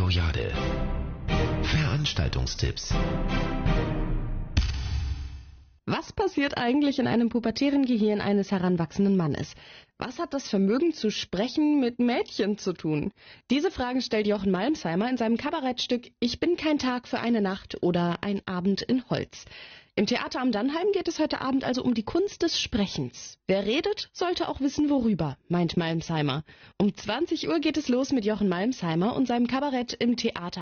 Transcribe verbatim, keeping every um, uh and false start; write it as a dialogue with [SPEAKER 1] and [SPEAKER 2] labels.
[SPEAKER 1] Royade. Veranstaltungstipps.
[SPEAKER 2] Was passiert eigentlich in einem pubertären Gehirn eines heranwachsenden Mannes? Was hat das Vermögen zu sprechen mit Mädchen zu tun? Diese Fragen stellt Jochen Malmsheimer in seinem Kabarettstück Ich bin kein Tag für eine Nacht oder Ein Abend in Holz. Im Theater am Dannheim geht es heute Abend also um die Kunst des Sprechens. Wer redet, sollte auch wissen, worüber, meint Malmsheimer. Um zwanzig Uhr geht es los mit Jochen Malmsheimer und seinem Kabarett im Theater